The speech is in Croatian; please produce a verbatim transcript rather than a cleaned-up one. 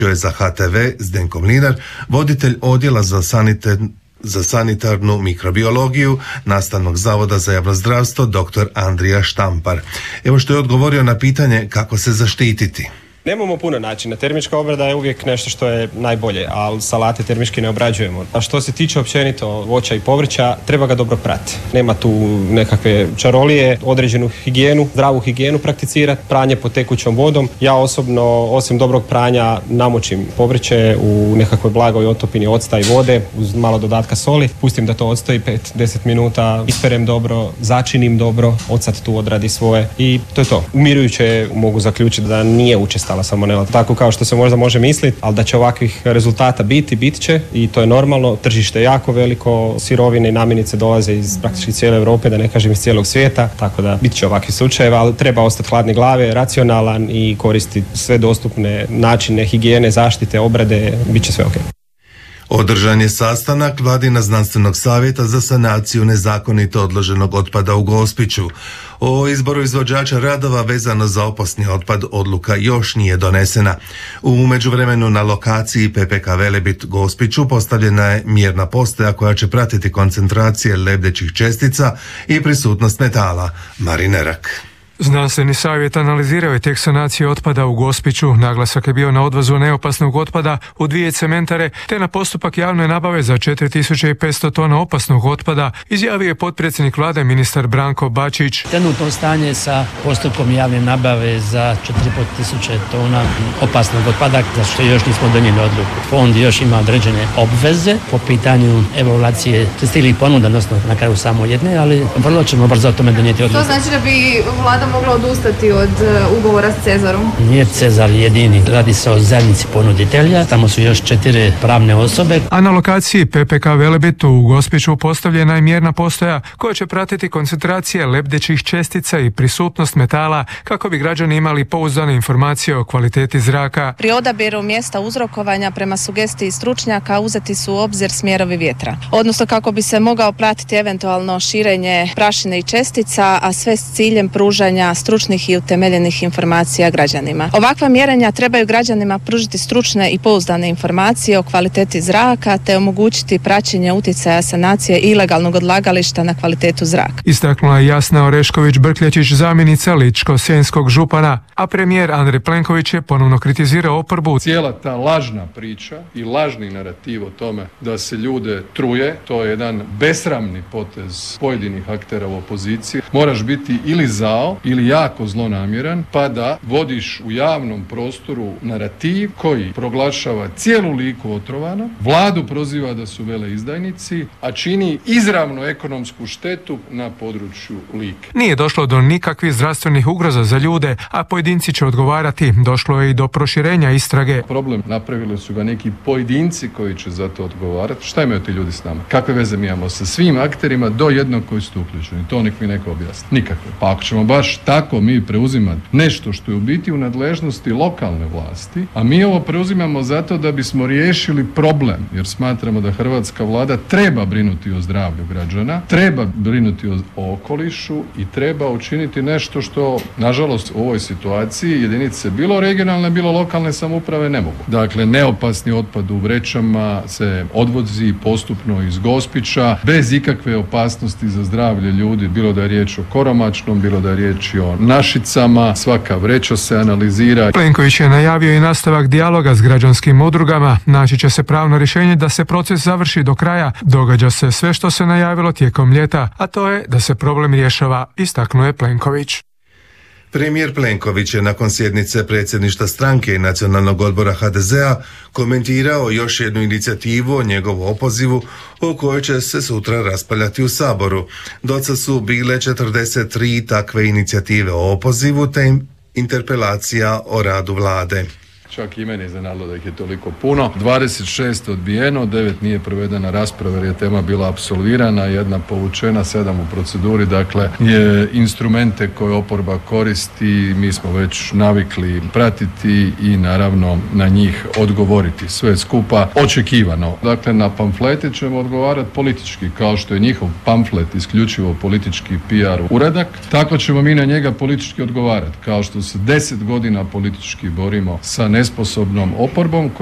je za H T V Zdenko Mlinar, voditelj odjela za sanitet za sanitarnu mikrobiologiju Nastavnog zavoda za javno zdravstvo dr. Andrija Štampar. Evo što je odgovorio na pitanje kako se zaštititi. Nemamo puno načina. Termička obrada je uvijek nešto što je najbolje, ali salate termički ne obrađujemo. A što se tiče općenito voća i povrća, treba ga dobro prati. Nema tu nekakve čarolije, određenu higijenu, zdravu higijenu prakticirati, pranje pod tekućom vodom. Ja osobno, osim dobrog pranja, namočim povrće u nekakvoj blagoj otopini octa i vode uz malo dodatka soli. Pustim da to odstoji pet do deset minuta, isperem dobro, začinim dobro, ocat tu odradi svoje i to je to. Umirujuće mogu zaključiti da nije učestalo salmonela, tako kao što se možda može misliti, ali da će ovakvih rezultata biti, bit će i to je normalno. Tržište je jako veliko, sirovine i namirnice dolaze iz praktički cijele Europe, da ne kažem iz cijelog svijeta, tako da bit će ovakvih slučajeva, ali treba ostati hladne glave, racionalan i koristiti sve dostupne načine higijene, zaštite, obrade, bit će sve ok. Održan je sastanak Vladina znanstvenog savjeta za sanaciju nezakonito odloženog otpada u Gospiću. O izboru izvođača radova vezano za opasni otpad odluka još nije donesena. U međuvremenu na lokaciji P P K Velebit Gospiću postavljena je mjerna postaja koja će pratiti koncentracije lebdećih čestica i prisutnost metala. Marinerak. Znanstveni savjet analizirao je tek sanaciju otpada u Gospiću. Naglasak je bio na odvozu neopasnog otpada u dvije cementare te na postupak javne nabave za četiri tisuće petsto tona opasnog otpada, izjavio je potpredsjednik vlade ministar Branko Bačić. Trenutno stanje sa postupkom javne nabave za četiri i pol tisuće tona opasnog otpada, za što još nismo donijeli odluku. Fond još ima određene obveze po pitanju evaluacije stilih ponuda, odnosno na kraju samo jedne, ali vrlo ćemo brzo o tome donijeti odluku. To znači da bi vlada mogla odustati od ugovora s Cezarom? Nije Cezar jedini, radi se o zajednici ponuditelja, tamo su još četiri pravne osobe. A na lokaciji P P K Velebitu u Gospiću postavljena je mjerna postaja koja će pratiti koncentracije lebdećih čestica i prisutnost metala kako bi građani imali pouzdane informacije o kvaliteti zraka. Pri odabiru mjesta uzrokovanja prema sugestiji stručnjaka uzeti su u obzir smjerovi vjetra, odnosno kako bi se mogao pratiti eventualno širenje prašine i čestica, a sve s ciljem pružanja stručnih i utemeljenih informacija građanima. Ovakva mjerenja trebaju građanima pružiti stručne i pouzdane informacije o kvaliteti zraka te omogućiti praćenje utjecaja sanacije ilegalnog odlagališta na kvalitetu zraka. Istaknula je Jasna Orešković-Brkljačić, zamjenica ličko-senjskog župana, a premijer Andrej Plenković je ponovno kritizirao oporbu. Cijela ta lažna priča i lažni narativ o tome da se ljude truje, to je jedan besramni potez pojedinih aktera u opoziciji. Moraš biti ili zao ili jako zlonamjeran, pa da vodiš u javnom prostoru narativ koji proglašava cijelu Liku otrovano, vladu proziva da su veleizdajnici, a čini izravnu ekonomsku štetu na području Like. Nije došlo do nikakvih zdravstvenih ugroza za ljude, a pojedinci će odgovarati. Došlo je i do proširenja istrage. Problem napravili su ga neki pojedinci koji će za to odgovarati. Šta imaju ti ljudi s nama? Kakve veze mi imamo sa svim akterima do jednog koji su uključeni? To nek mi neko objasni. Nikakve. Pa ako ćemo baš tako mi preuzimati nešto što je u biti u nadležnosti lokalne vlasti, a mi ovo preuzimamo zato da bismo riješili problem, jer smatramo da hrvatska vlada treba brinuti o zdravlju građana, treba brinuti o, o okolišu i treba učiniti nešto što, nažalost, u ovoj situaciji jedinice bilo regionalne, bilo lokalne samouprave ne mogu. Dakle, neopasni otpad u vrećama se odvozi postupno iz Gospića, bez ikakve opasnosti za zdravlje ljudi, bilo da je riječ o Koromačnom, bilo da je riječ o Našicama, svaka vreća se analizira. Plenković je najavio i nastavak dijaloga s građanskim udrugama. Naći će se pravno rješenje da se proces završi do kraja. Događa se sve što se najavilo tijekom ljeta, a to je da se problem rješava, istaknuo je Plenković. Premijer Plenković je nakon sjednice predsjedništva stranke i Nacionalnog odbora H D Z-a komentirao još jednu inicijativu o njegovu opozivu o kojoj će se sutra raspravljati u Saboru. Doca su bile četrdeset tri takve inicijative o opozivu te interpelacija o radu vlade. Čak i mene iznenadilo da ih je toliko puno. dvadeset šest odbijeno, devet nije provedena rasprava jer je tema bila apsolvirana, jedna povučena, sedam u proceduri. Dakle, je instrumente koje oporba koristi, mi smo već navikli pratiti i naravno na njih odgovoriti. Sve skupa očekivano. Dakle, na pamflete ćemo odgovarati politički, kao što je njihov pamflet isključivo politički P R uradak. Tako ćemo mi na njega politički odgovarati, kao što se deset godina politički borimo sa nesposobnom oporbom